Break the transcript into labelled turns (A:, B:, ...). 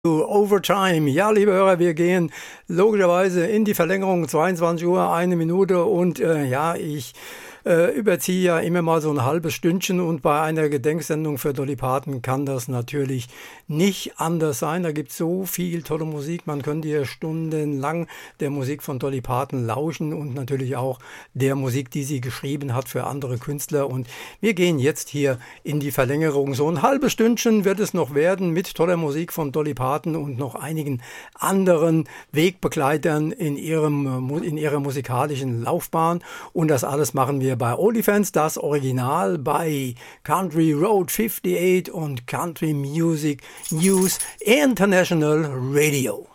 A: Overtime. Ja, liebe Hörer, wir gehen logischerweise in die Verlängerung, 22 Uhr, 1 Minute und ich überziehe ja immer mal so ein halbes Stündchen und bei einer Gedenksendung für Dolly Parton kann das natürlich nicht anders sein. Da gibt es so viel tolle Musik, man könnte hier stundenlang der Musik von Dolly Parton lauschen und natürlich auch der Musik, die sie geschrieben hat für andere Künstler. Und wir gehen jetzt hier in die Verlängerung. So ein halbes Stündchen wird es noch werden mit toller Musik von Dolly Parton und noch einigen anderen Wegbegleitern in ihrer musikalischen Laufbahn. Und das alles machen wir bei Onlyfans, das Original bei Country Road 58 und Country Music News International Radio.